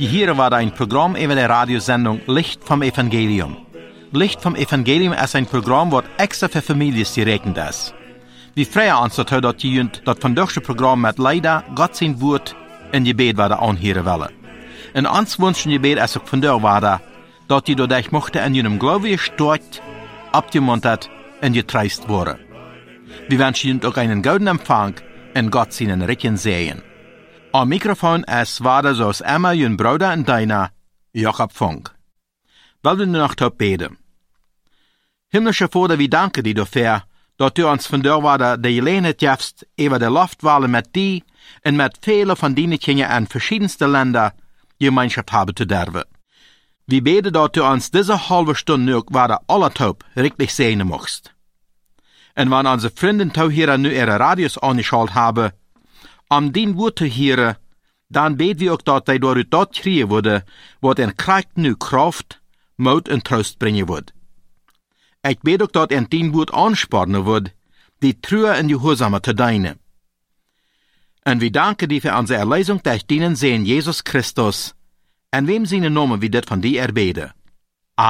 Hier war ein Programm über der Radiosendung Licht vom Evangelium. Licht vom Evangelium ist ein Programm, das extra für Familien gerechnet ist. Wir freuen uns dazu, dass ihr das von diesem Programm mit leider Gott sein Wort in Gebet anhören wollen. Und uns wünschen Gebet ist auch von dir war, dass ihr dadurch möchte in ihrem Glauben gestärkt, abgemuntert und getreist worden. Wir wünschen Ihnen auch einen guten Empfang und Gott seinen Recken sehen. Am Mikrofon ist war zoals Emma, Ihren Bruder und deiner, Jakob Funk. Wollen wir noch beten? Himmlischer Vater, wir danken dir dafür, dass du uns von der Wader die Gelegenheit gibst, über die Luftwahlen mit dir und mit vielen von deinen Kindern in verschiedensten Ländern Gemeinschaft haben zu dürfen. Wir beten, dass du uns diese halbe Stunde noch Wader alle taub richtig sehen möchtest. Und wenn unsere Freunde hier nu ihre Radios angeschaltet haben, dein Wort zu hören, dann beten wir auch, dass durch das kriegen würde, was in Kraft nu Kraft, Mut und Trost bringen wird. Ich bete auch, dass dein Wort anspornen wird, die Treue und Gehorsame zu dienen. Und wir danken dir für unsere Erlösung durch deinen Sohn Jesus Christus, an wem seine Namen wir das von dir erbeten.